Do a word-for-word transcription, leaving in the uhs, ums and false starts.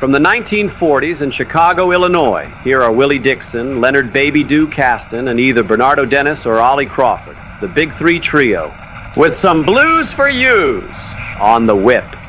From the nineteen forties in Chicago, Illinois, here are Willie Dixon, Leonard Baby Doo Caston, and either Bernardo Dennis or Ollie Crawford, the Big Three Trio, with some blues for yous on the Whip.